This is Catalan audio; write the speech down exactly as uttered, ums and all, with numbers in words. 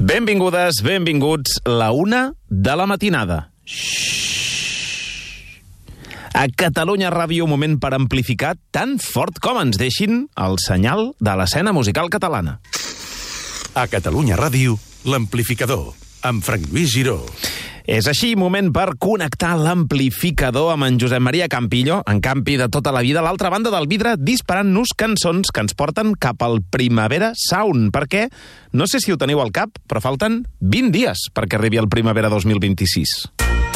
Benvingudes, benvinguts, la una de la matinada. A Catalunya Ràdio, un moment per amplificar tan fort com ens deixin el senyal de l'escena musical catalana. A Catalunya Ràdio, l'amplificador, amb Frank Lluís Giró. És així, moment per connectar l'amplificador amb en Josep Maria Campillo, en Campi de tota la vida, a l'altra banda del vidre, disparant-nos cançons que ens porten cap al Primavera Sound, perquè, no sé si ho teniu al cap, però falten vint dies perquè arribi el Primavera dos mil vint-i-sis.